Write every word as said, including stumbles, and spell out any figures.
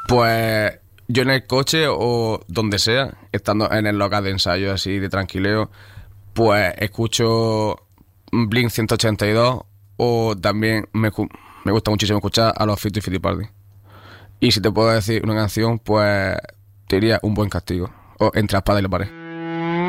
Pues yo en el coche o donde sea, estando en el local de ensayo así de tranquileo, pues escucho Blink ciento ochenta y dos o también me, cu- me gusta muchísimo escuchar a los Fito y Fitipaldi. Y si te puedo decir una canción, pues te diría Un buen castigo o Entre la espada y la pared.